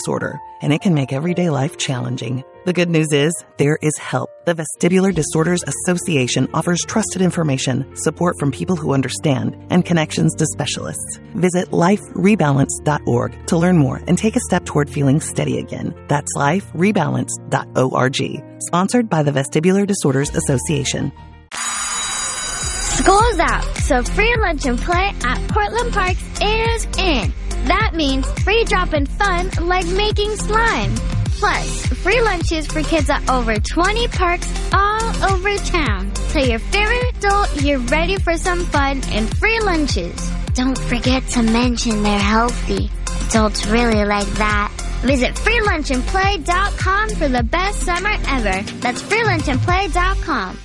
disorder, and it can make everyday life challenging. The good news is, there is help. The Vestibular Disorders Association offers trusted information, support from people who understand, and connections to specialists. Visit liferebalance.org to learn more and take a step toward feeling steady again. That's liferebalance.org. Sponsored by the Vestibular Disorders Association. School's out, so free lunch and play at Portland Parks is in. That means free drop-in fun like making slime. Plus, free lunches for kids at over 20 parks all over town. Tell your favorite adult you're ready for some fun and free lunches. Don't forget to mention they're healthy. Adults really like that. Visit freelunchandplay.com for the best summer ever. That's freelunchandplay.com.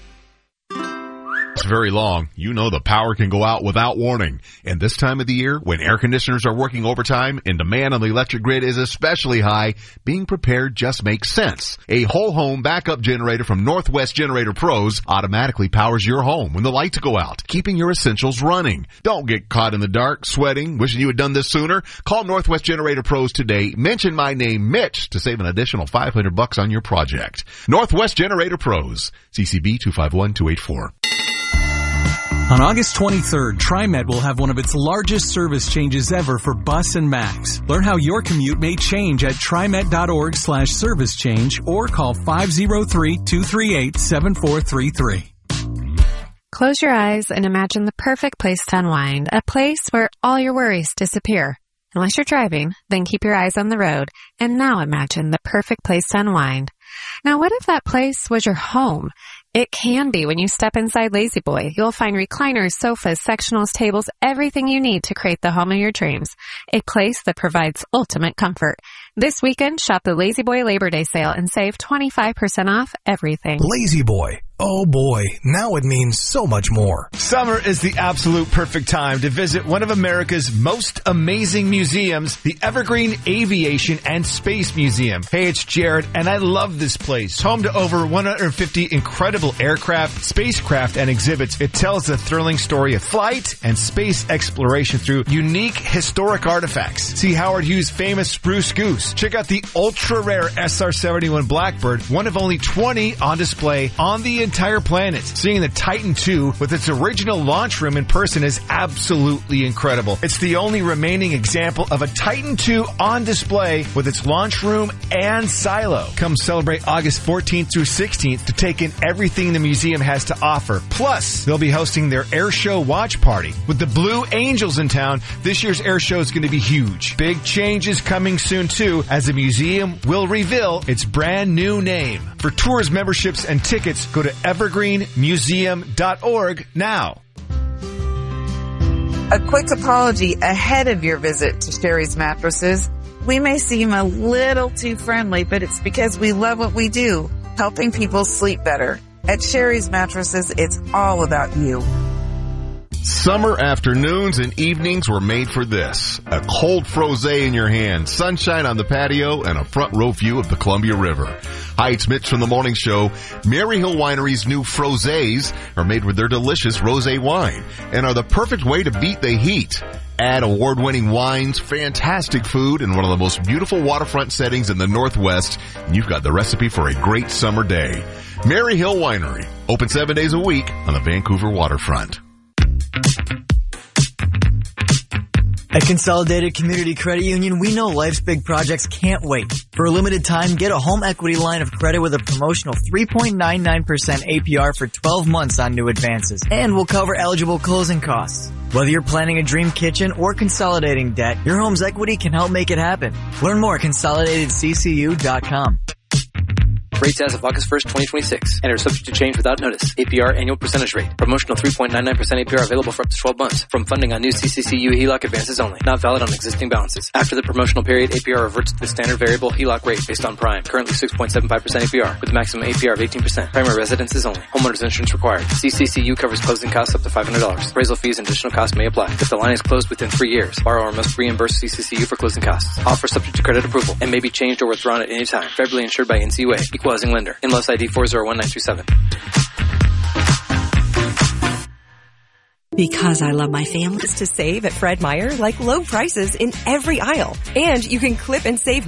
It's very long. You know the power can go out without warning. And this time of the year, when air conditioners are working overtime and demand on the electric grid is especially high, being prepared just makes sense. A whole home backup generator from Northwest Generator Pros automatically powers your home when the lights go out, keeping your essentials running. Don't get caught in the dark, sweating, wishing you had done this sooner. Call Northwest Generator Pros today. Mention my name, Mitch, to save an additional $500 on your project. Northwest Generator Pros. CCB 251284. On August 23rd, TriMet will have one of its largest service changes ever for Bus and Max. Learn how your commute may change at TriMet.org/service change or call 503-238-7433. Close your eyes and imagine the perfect place to unwind, a place where all your worries disappear. Unless you're driving, then keep your eyes on the road. And now imagine the perfect place to unwind. Now, what if that place was your home? It can be when you step inside Lazy Boy. You'll find recliners, sofas, sectionals, tables, everything you need to create the home of your dreams. A place that provides ultimate comfort. This weekend, shop the Lazy Boy Labor Day sale and save 25% off everything. Lazy Boy. Oh boy, now it means so much more. Summer is the absolute perfect time to visit one of America's most amazing museums, the Evergreen Aviation and Space Museum. Hey, it's Jared, and I love this place. Home to over 150 incredible aircraft, spacecraft, and exhibits. It tells the thrilling story of flight and space exploration through unique historic artifacts. See Howard Hughes' famous Spruce Goose. Check out the ultra-rare SR-71 Blackbird, one of only 20 on display on the entire planet. Seeing the Titan II with its original launch room in person is absolutely incredible. It's the only remaining example of a Titan II on display with its launch room and silo. Come celebrate August 14th through 16th to take in everything the museum has to offer. Plus, they'll be hosting their air show watch party. With the Blue Angels in town, this year's air show is going to be huge. Big changes coming soon too, as the museum will reveal its brand new name. For tours, memberships, and tickets, go to evergreenmuseum.org now. A quick apology ahead of your visit to Sherry's Mattresses. We may seem a little too friendly, but it's because we love what we do, helping people sleep better. At Sherry's Mattresses, it's all about you. Summer afternoons and evenings were made for this. A cold frosé in your hand, sunshine on the patio, and a front row view of the Columbia River. Hi, it's Mitch from the Morning Show. Maryhill Winery's new frosés are made with their delicious rosé wine and are the perfect way to beat the heat. Add award-winning wines, fantastic food, and one of the most beautiful waterfront settings in the Northwest, and you've got the recipe for a great summer day. Maryhill Winery, open 7 days a week on the Vancouver waterfront. At Consolidated Community Credit Union, we know life's big projects can't wait. For a limited time, get a home equity line of credit with a promotional 3.99% APR for 12 months on new advances. And we'll cover eligible closing costs. Whether you're planning a dream kitchen or consolidating debt, your home's equity can help make it happen. Learn more at consolidatedccu.com. Rates as of August 1st, 2026. And are subject to change without notice. APR annual percentage rate. Promotional 3.99% APR available for up to 12 months. From funding on new CCCU HELOC advances only. Not valid on existing balances. After the promotional period, APR reverts to the standard variable HELOC rate based on prime. Currently 6.75% APR with a maximum APR of 18%. Primary residences only. Homeowners insurance required. CCCU covers closing costs up to $500. Appraisal fees and additional costs may apply. If the line is closed within 3 years, borrower must reimburse CCCU for closing costs. Offer subject to credit approval and may be changed or withdrawn at any time. Federally insured by NCUA. Equal housing lender. NMLS ID 401937. Because I love my family. To save at Fred Meyer, like low prices in every aisle. And you can clip and save